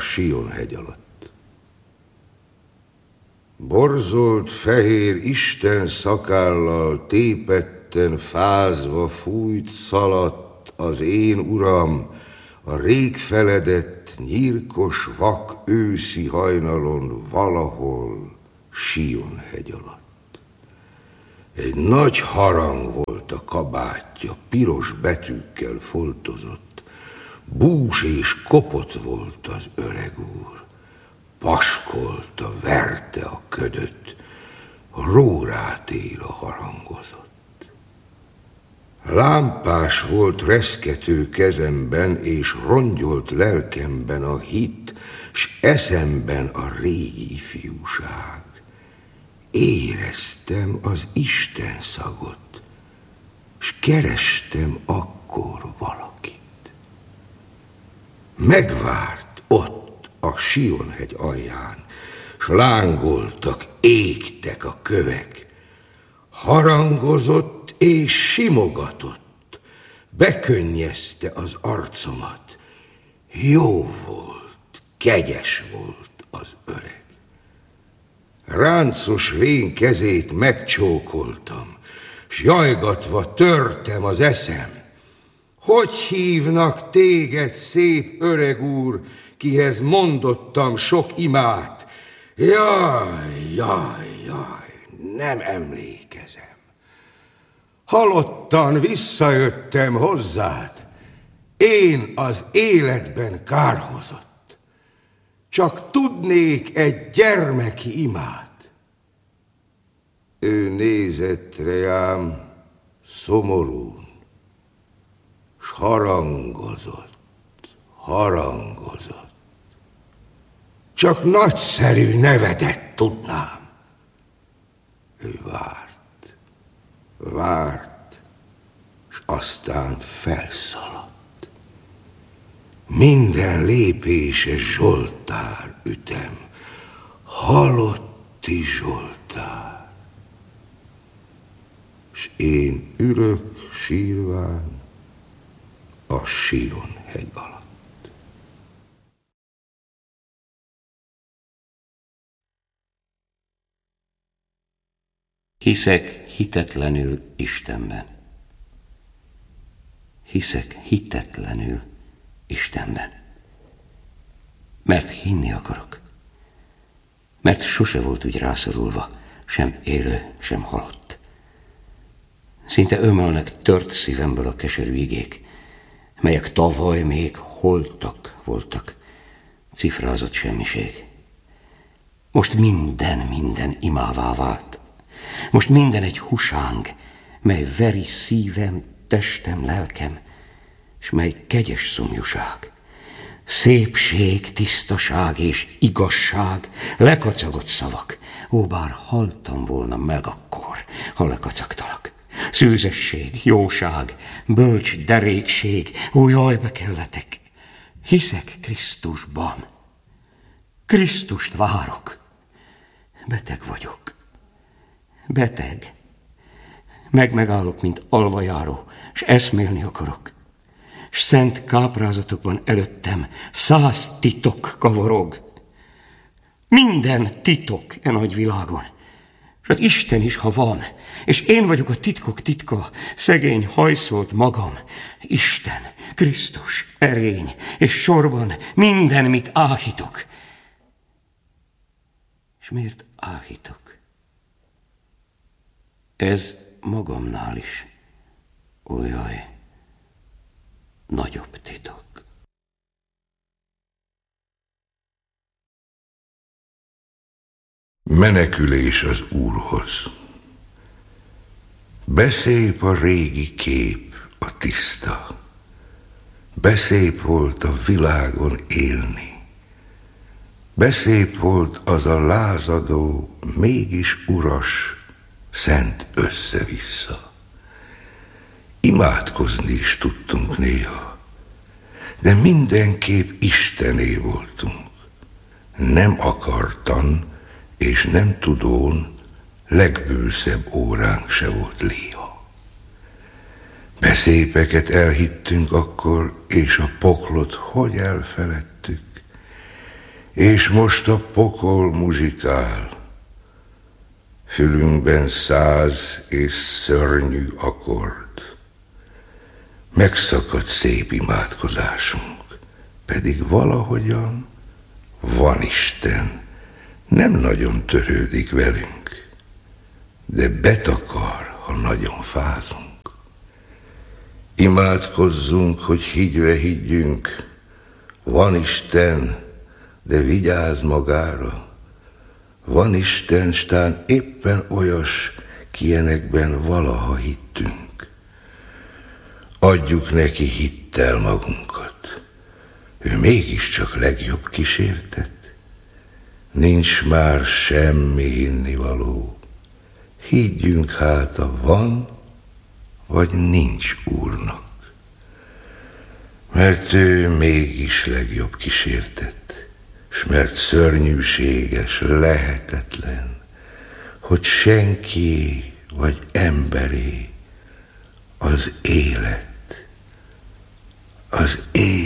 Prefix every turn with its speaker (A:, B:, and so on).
A: Sion-hegy alatt. Borzolt fehér Isten szakállal tépetten fázva fújt szaladt az én uram a rég feledett, nyírkos, vak őszi hajnalon valahol Sion-hegy alatt. Egy nagy harang volt a kabátja, piros betűkkel foltozott, bús és kopott volt az öreg úr, paskolta, verte a ködöt, rórátéra harangozott. Lámpás volt reszkető kezemben, és rongyolt lelkemben a hit, s eszemben a régi ifjúság. Éreztem az Isten szagot, s kerestem akkor valakit. Megvárt ott a Sion-hegy alján, s lángoltak, égtek a kövek. Harangozott és simogatott, bekönnyezte az arcomat. Jó volt, kegyes volt az öreg. Ráncos vén kezét megcsókoltam, s jajgatva törtem az eszem. Hogy hívnak téged, szép öreg úr, kihez mondottam sok imát? Jaj, jaj, jaj, nem emlékezem. Halottan visszajöttem hozzád, én az életben kárhozott. Csak tudnék egy gyermeki imát. Ő nézett rám szomorún, s harangozott. Csak nagyszerű nevedet tudnám. Ő várt, s aztán felszaladt. Minden lépése Zsoltár ütem, halotti Zsoltár. S én ülök sírván a Sion-hegy alatt.
B: Hiszek hitetlenül Istenben. Hiszek hitetlenül Istenben. Mert hinni akarok. Mert sose volt úgy rászorulva, sem élő, sem halott. Szinte ömölnek tört szívemből a keserű igék, melyek tavaly még holtak voltak, cifrázott semmiség. Most minden imává vált. Most minden egy husáng, mely veri szívem, testem, lelkem, s mely kegyes szomjúság, szépség, tisztaság és igazság, lekacagott szavak. Ó, bár haltam volna meg akkor, ha lekacagtalak. Szűzesség, jóság, bölcs derékség, ó, jaj, bekelletek. Hiszek Krisztusban. Krisztust várok. Beteg vagyok. Beteg. Megállok, mint alvajáró, s eszmélni akarok. S szent káprázatokban előttem 100 titok kavarog. Minden titok e nagy világon. És az Isten is, ha van, és én vagyok a titkok titka, szegény hajszolt magam. Isten, Krisztus, erény, és sorban minden, mit áhítok. És miért áhítok? Ez magamnál is, ó jaj, nagyobb titok.
A: Menekülés az Úrhoz. Beszép a régi kép, a tiszta. Beszép volt a világon élni. Beszép volt az a lázadó, mégis uras, szent össze-vissza. Imádkozni is tudtunk néha, de mindenképp Istené voltunk. Nem akartan és nem tudón, legbőszebb óránk se volt léha. Beszépeket elhittünk akkor, és a poklot hogy elfeledtük. És most a pokol muzsikál, fülünkben 100 és szörnyű akkord. Megszakadt szép imádkozásunk, pedig valahogyan van Isten, nem nagyon törődik velünk, de betakar, ha nagyon fázunk. Imádkozzunk, hogy higyve higgyünk, van Isten, de vigyázz magára. Van Isten, stán éppen olyas, kilyenekben valaha hittünk. Adjuk neki hittel magunkat, ő mégiscsak legjobb kísértet. Nincs már semmi hinnivaló, higgyünk hát a van, vagy nincs Úrnak. Mert ő mégis legjobb kísértet, s mert szörnyűséges, lehetetlen, hogy senki vagy emberé az élet, az élet.